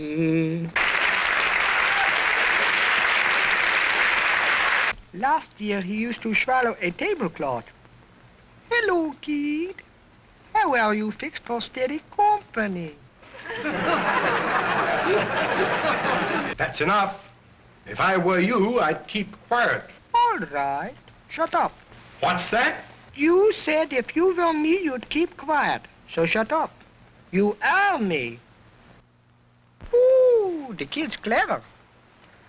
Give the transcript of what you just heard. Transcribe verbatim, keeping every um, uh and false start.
Mm. Last year he used to swallow a tablecloth. Hello, kid. How are you fixed for steady company? That's enough. If I were you, I'd keep quiet. All right. Shut up. What's that? You said if you were me, you'd keep quiet. So shut up. You are me. Ooh, the kid's clever.